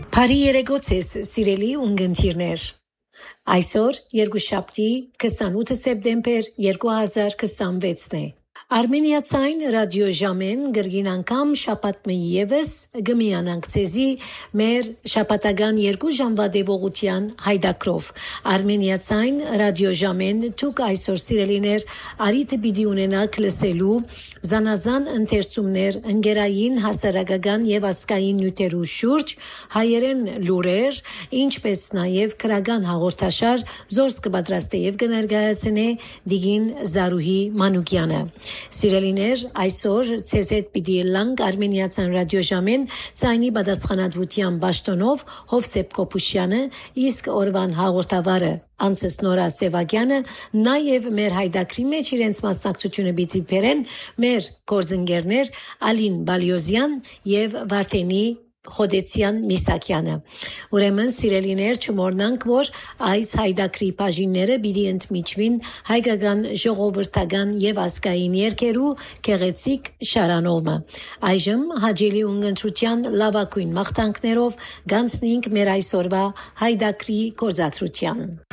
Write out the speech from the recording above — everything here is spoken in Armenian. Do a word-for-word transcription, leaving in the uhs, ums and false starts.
Բարի երեկոց ես, սիրելի ունգընտիրներ։ Այսօր երկուշաբթի քսանութ սեպտեմբեր երկու հազար քսանվեցն է։ Արմենիացայն ռադիոժամեն գրգին անգամ շապատմի եվս գմիանանք ցեզի մեր շապատական երկու ժամվա դեպողության հայդակրով։ Արմենիացայն ռադիոժամեն թուք այսօր սիրելիներ արիթը պիտի ունենաք լսելու զանազան ընթերցումներ ընկերային հասարակական եւ ասկային նյութերու շուրջ հայերեն լուրեր, ինչպես նաեւ քրական հաղորդաշար զորս կպատրաստե եւ կներկայացնե Դիգին Զարուհի Մանուկյանը։ Սիրելիներ, այսօր ցեզ հետ պիտի լանք Արմենիացան ռադիոժամեն ցայնի պատասխանատվության պաշտոնով Հովսեփ Կոպուշյանը, իսկ օրվան հաղորդավարը Անցես Նորա Սևակյանը նաև մեր հայդակրի մեջ իրենց մասնակցությունը պիտի բերեն մեր գործընկերներ Ալին Բալյոզյան եւ Վարդենի Խոդեցյան Միսակյանը։ Ուրեմն սիրելիներ չմոռնանք, որ այս հայդակրի բաժինները պիտի ընդմիջվին հայկական ժողովրդական եւ ազգային երգերու գեղեցիկ շարանովը։ Այժմ հաջելի ունգընտրության լավագույն մաղթանքներով գանցնենք մեր այսօրվա հայդակրի գործադրության։